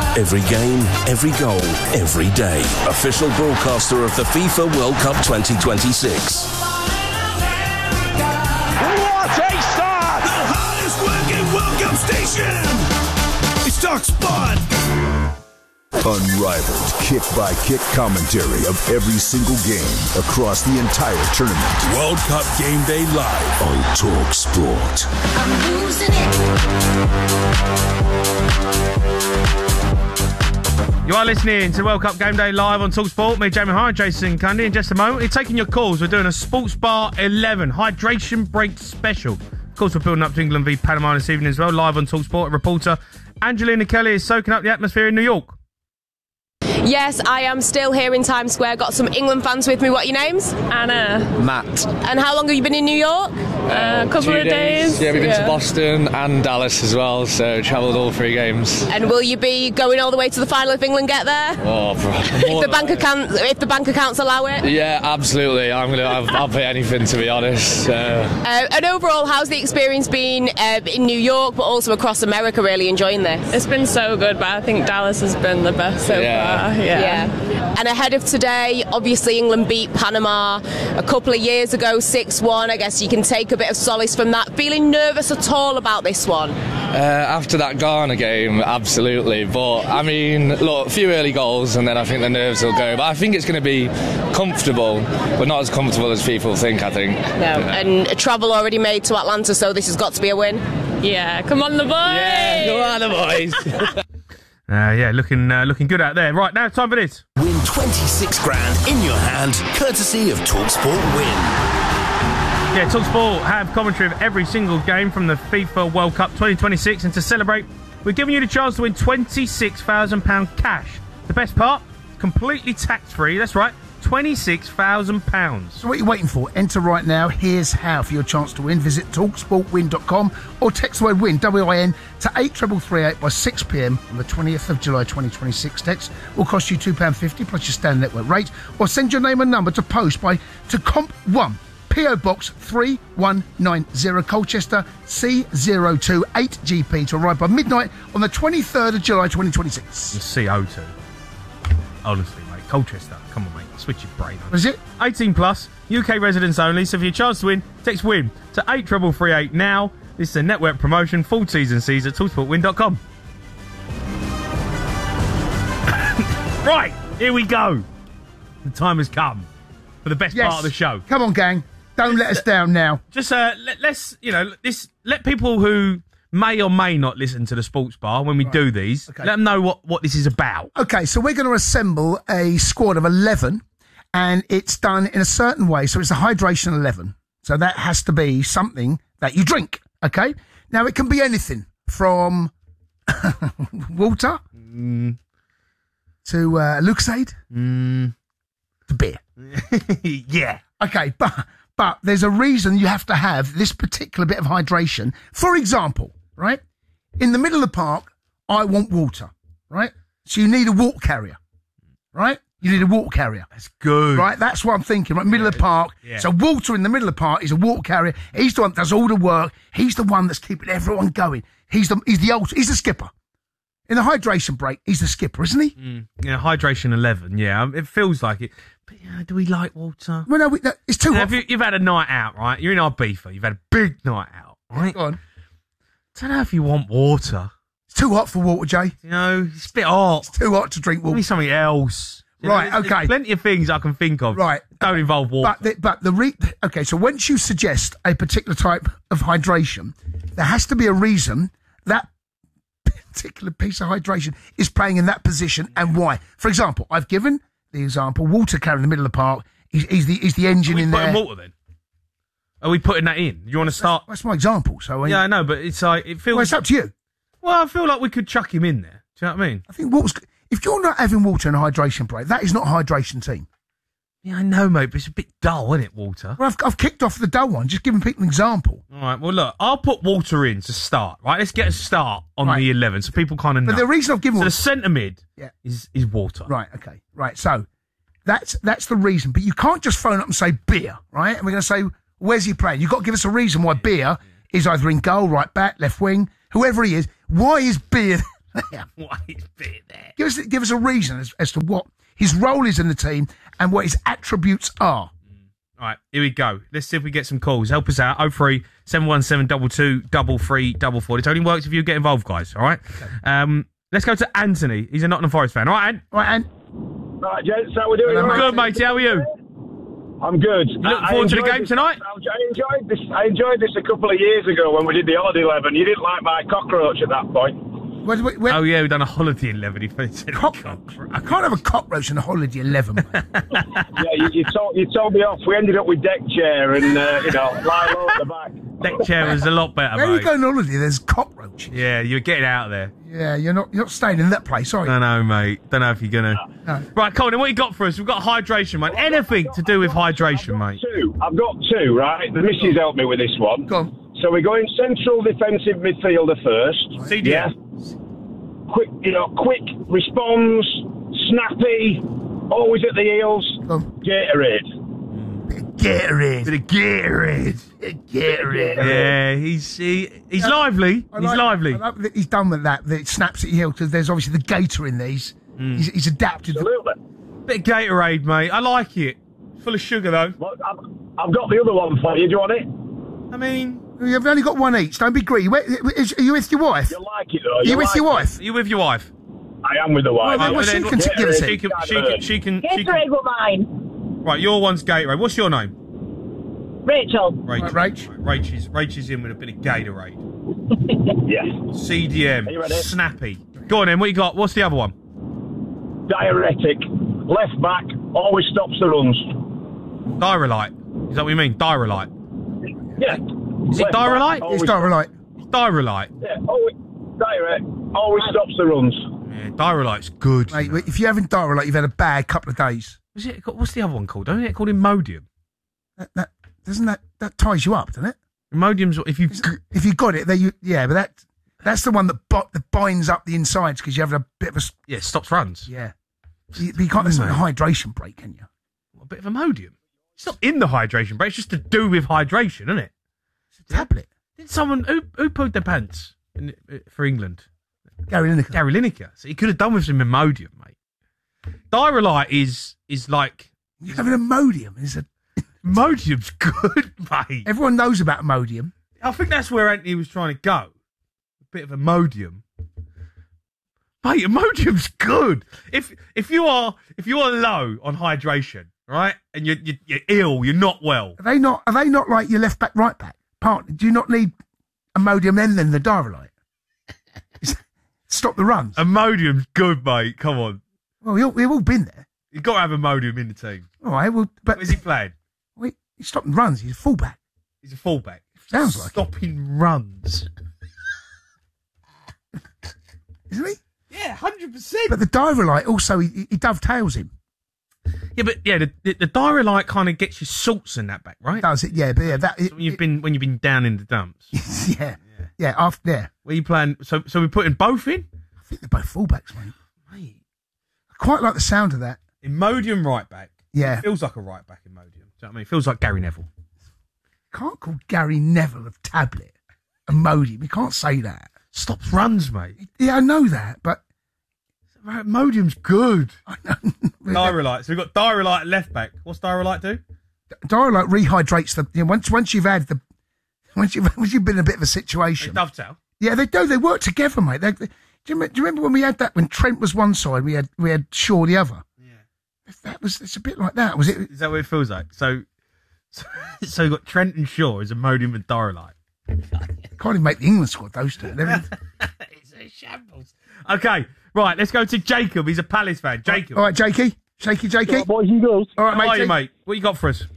Every game, every goal, every day. Official broadcaster of the FIFA World Cup 2026. What a start! The highest working World Cup station! It's TalkSport! Unrivaled kick-by-kick commentary of every single game across the entire tournament. World Cup Game Day Live on TalkSport. I'm losing it. You are listening to World Cup Game Day Live on TalkSport. Me, Jamie Hine, Jason Cundy. In just a moment, we're taking your calls. We're doing a Sports Bar 11 hydration break special. Of course, we're building up to England v Panama this evening as well. Live on TalkSport, reporter Angelina Kelly is soaking up the atmosphere in New York. Yes, I am still here in Times Square. Got some England fans with me. What are your names? Anna. Matt. And how long have you been in New York? A couple of days. Yeah, we've been to Boston and Dallas as well, so travelled all 3 games. And will you be going all the way to the final if England get there? Oh, bro. If the bank accounts allow it? Yeah, absolutely. I'll pay anything, to be honest. And overall, how's the experience been in New York, but also across America? Really enjoying this? It's been so good, but I think Dallas has been the best so far. Yeah. And ahead of today, obviously England beat Panama a couple of years ago, 6-1. I guess you can take a bit of solace from that. Feeling nervous at all about this one? After that Ghana game, absolutely. But, I mean, look, a few early goals and then I think the nerves will go. But I think it's going to be comfortable, but not as comfortable as people think, I think. No. And a travel already made to Atlanta, so this has got to be a win. Yeah, come on the boys! Yeah, come on the boys! Looking good out there. Right, now time for this. Win 26 grand in your hand, courtesy of TalkSport Win. Yeah, TalkSport have commentary of every single game from the FIFA World Cup 2026, and to celebrate, we're giving you the chance to win £26,000 cash. The best part, completely tax-free. That's right, £26,000. So what are you waiting for? Enter right now. Here's how for your chance to win. Visit talksportwin.com or text the word WIN, W-I-N, to 83338 by 6 p.m. on the 20th of July 2026. Text will cost you £2.50 plus your standard network rate, or send your name and number to post to Comp1, P.O. Box 3190, Colchester, C028GP, to arrive by midnight on the 23rd of July 2026. The CO2. Honestly, mate. Colchester. Come on, mate. Switch your brain on. What is it? 18 plus, UK residents only. So for your chance to win, text WIN to 83338 now. This is a network promotion. Full T's and C's at talksportwin.com. Right, here we go. The time has come for the best part of the show. Come on, gang. Don't let us down now. Just let's let people who may or may not listen to the Sports Bar when we do these, let them know what this is about. Okay, so we're going to assemble a squad of 11, and it's done in a certain way. So it's a hydration 11. So that has to be something that you drink, okay? Now, it can be anything from water to Lucozade to beer. Yeah. Okay, but there's a reason you have to have this particular bit of hydration. For example, right? In the middle of the park, I want water, right? So you need a water carrier, right? You need a water carrier. That's good. Right? That's what I'm thinking, right? Middle of the park. Yeah. So water in the middle of the park is a water carrier. He's the one that does all the work. He's the one that's keeping everyone going. He's the skipper. In the hydration break, he's the skipper, isn't he? Yeah, hydration 11, yeah. It feels like it. But, do we like water? Well, no, it's too hot. You've had a night out, right? You're in Ibiza. You've had a big night out, right? Go on. I don't know if you want water. It's too hot for water, Jay. You know, it's a bit hot. It's too hot to drink water. Maybe something else. Right, okay. There's plenty of things I can think of. Right. Don't involve water. Okay, so once you suggest a particular type of hydration, there has to be a reason that particular piece of hydration is playing in that position and why. For example, I've given the example, water carrier in the middle of the park. He's the engine in there. Are we putting water then? Are we putting that in? You want to start? That's my example. So yeah, I know, but it's like it feels. Well, it's up to you. Well, I feel like we could chuck him in there. Do you know what I mean? I think if you're not having water in a hydration break, that is not a hydration team. Yeah, I know, mate, but it's a bit dull, isn't it, water? Well, I've kicked off the dull one, just giving people an example. All right, well, look, I'll put water in to start, right? Let's get a start on the 11 so people kind of know. But the reason I've given the centre mid is water. Right, okay. Right, so that's the reason. But you can't just phone up and say beer, right? And we're going to say, where's he playing? You've got to give us a reason why beer is either in goal, right back, left wing, whoever he is. Why is beer Yeah. What he's been there. Give us a reason as to what his role is in the team and what his attributes are. All right, here we go. Let's see if we get some calls. Help us out. 03 717 22 3344. It only works if you get involved, guys. All right. Okay. Let's go to Anthony. He's a Nottingham Forest fan. All right, Ant? All right, Ant. Right, gents, how we doing? I'm good, matey. How are you? I'm good. You look forward to the game tonight? I enjoyed this a couple of years ago when we did the Holiday 11. You didn't like my cockroach at that point. Oh, yeah, we've done a Holiday 11. I can't have a cockroach in a Holiday 11, mate. Yeah, you told me off. We ended up with deck chair and, lie low at the back. Deck chair was a lot better, Where mate. you go on holiday, there's cockroaches. Yeah, you're getting out of there. Yeah, you're not staying in that place, are you? I know, mate. Don't know if you're going to. No. Right, Colin, what you got for us? We've got hydration, mate. Anything to do with hydration, mate. I've got two, right? The missus helped me with this one. Go on. So we're going central defensive midfielder first. CDM. Yeah. Quick, responds, snappy, always at the heels. Gatorade. Gatorade. Yeah, he's lively. He's lively. I like that he's done with that. That it snaps at your heel because there's obviously the gator in these. He's adapted. Absolutely. Bit of Gatorade, mate. I like it. Full of sugar, though. Well, I've got the other one for you. Do you want it? I mean... You've only got one each. Don't be greedy. Are you with your wife? You like it, though. Are you with your wife? Are you with your wife? I am with the wife. Well, she can give us it. She can. Gatorade were mine. Right, your one's Gatorade. What's your name? Rachel. Rach is in with a bit of Gatorade. Yes. CDM. Are you ready? Snappy. Go on then, what you got? What's the other one? Diuretic. Left back. Always stops the runs. Diarrhelite. Is that what you mean? Diarrhelite? Yeah. Is it Diarrhelite? It's Diarrhelite. Diarrhelite. Yeah. Diuretic. Always stops the runs. Yeah, Diarrhelite's good. Mate, if you're having Diarrhelite, you've had a bad couple of days. What's the other one called? Isn't it called Imodium? That ties you up, doesn't it? Imodium's if you got it, but that's the one that binds up the insides because you have a bit of a it stops runs. Yeah, but you can't. That's like a hydration break, can you? A bit of Imodium. It's not in the hydration break. It's just to do with hydration, isn't it? It's a tablet. Did someone who pulled their pants for England? Gary Lineker. So he could have done with some Imodium, mate. Diarrhelite is like you have an Imodium. Imodium's good, mate. Everyone knows about Imodium. I think that's where Anthony was trying to go. A bit of Imodium. Mate, Imodium's good. If you are low on hydration, right, and you're ill, you're not well. Are they not like your left back, right back? Do you not need Imodium then the Diarrhelite? Stop the runs. Imodium's good, mate. Come on. Well, we've all been there. You've got to have Imodium in the team. All right, well, but where's he playing? He's stopping runs. He's a fullback. He's a fullback. Sounds like stopping runs. Isn't he? Yeah, 100%. But the Diarrhelite also he dovetails him. Yeah, but the Diarrhelite kind of gets your salts in that back, right? Does it? Yeah, but yeah, that when you've been down in the dumps. yeah. After there. Where you playing? So we're putting both in. I think they're both fullbacks, mate. I quite like the sound of that. Imodium right back. Yeah, it feels like a right back Imodium. Do you know what I mean? It feels like Gary Neville. Can't call Gary Neville a tablet. Imodium. You can't say that. Stops runs, mate. Yeah, I know that, but Imodium's good. I know. Diarrhelite. So we've got Diarrhelite left back. What's Diarrhelite do? Diarrhelite rehydrates the. Once you've had the. Once you've been in a bit of a situation. They dovetail. Yeah, they do. They work together, mate. Do you remember when we had that? When Trent was one side, we had Shaw the other. Yeah. It's a bit like that. Was it? Is that what it feels like? So you've got Trent and Shaw as Imodium and Diarrhelite. Can't even make the England squad, those two. It's a shambles. Okay, right, let's go to Jacob. He's a Palace fan. Jacob. All right, Jakey. Jakey. Right, boys and girls. All right, mate. How are you, mate? What you got for us?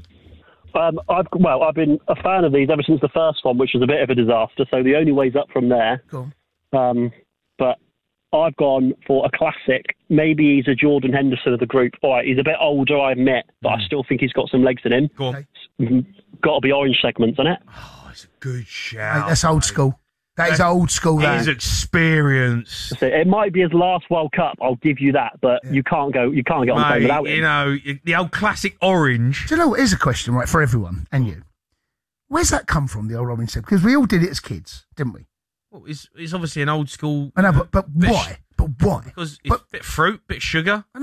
I've been a fan of these ever since the first one, which was a bit of a disaster. So the only way's up from there. Cool. But I've gone for a classic. Maybe he's a Jordan Henderson of the group. All right, he's a bit older, I admit, but I still think he's got some legs in him. Go on. Got to be orange segments, isn't it? Oh, it's a good shout. Mate, that's old school. That is old school. He's experienced. It might be his last World Cup. I'll give you that, but you can't get on the plane without him. You know, the old classic orange. Do you know what? Here's a question, right, for everyone and you. Where's that come from, the old orange segment? Because we all did it as kids, didn't we? Well, it's obviously an old school. I know, but why? But why? Because it's a bit fruit, bit sugar.